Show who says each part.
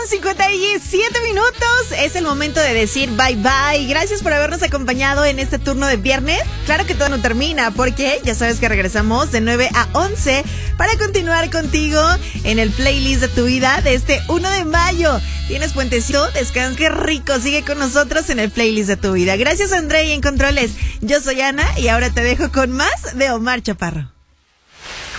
Speaker 1: 8:57. Es el momento de decir bye bye. Gracias por habernos acompañado en este turno de viernes. Claro que todo no termina, porque ya sabes que regresamos de 9 a 11 para continuar contigo en el playlist de tu vida de este 1 de mayo. Tienes puentecito, descansa, qué rico. Sigue con nosotros en el playlist de tu vida. Gracias, André, y en controles. Yo soy Ana y ahora te dejo con más de Omar Chaparro.